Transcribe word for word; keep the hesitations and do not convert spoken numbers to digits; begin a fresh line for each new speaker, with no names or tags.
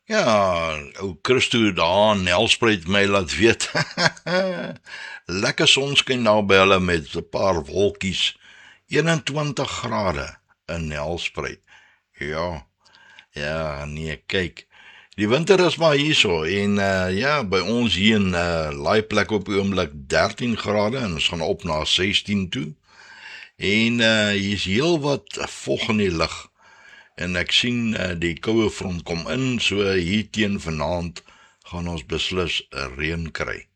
Ja, ou Christo daar in Nelspruit my laat weet. Lekker sonskyn daar by hulle met 'n paar wolkies. eenentwintig grade in Nelspruit. Ja, ja, nee, kyk. Die winter is maar hierso en uh, ja, by ons hier in uh, Laaiplek op die oomblik dertien grade en ons gaan op na sestien toe. En uh, hier is heel wat vog in die lug. En ek sien uh, die koue front kom in, so hier teen vanaand gaan ons beslis 'n reën kry.